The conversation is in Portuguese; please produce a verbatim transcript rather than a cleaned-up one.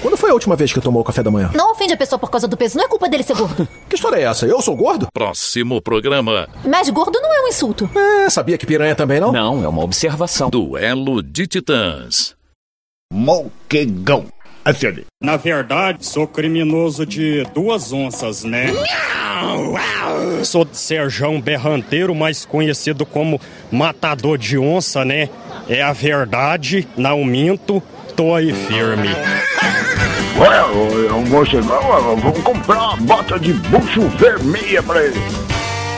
quando foi a última vez que tomou café da manhã? Não ofende a pessoa por causa do peso, não é culpa dele ser gordo. Que história é essa? Eu sou gordo? Próximo programa. Mas gordo não é um insulto. É, sabia que piranha também não? Não, é uma observação. Duelo de Titãs. Moquegão. Acende. Na verdade, sou criminoso de duas onças, né? Sou de Serjão Berranteiro, mais conhecido como Matador de Onça, né? É a verdade, não minto, tô aí firme. Ué, eu vou chegar, vamos comprar uma bota de bucho vermelha pra ele.